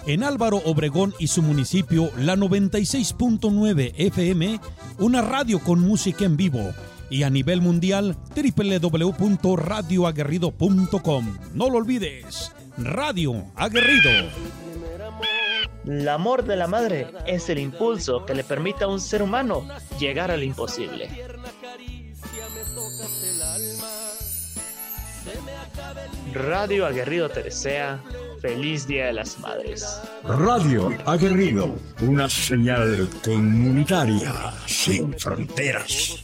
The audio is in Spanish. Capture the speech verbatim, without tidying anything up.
En Álvaro Obregón y su municipio, la noventa y seis punto nueve F M, una radio con música en vivo. Y a nivel mundial, doble u doble u doble u punto radio aguerrido punto com. No lo olvides, Radio Aguerrido. El amor de la madre es el impulso que le permite a un ser humano llegar al imposible. Radio Aguerrido te desea feliz Día de las Madres. Radio Aguerrido, una señal comunitaria sin fronteras.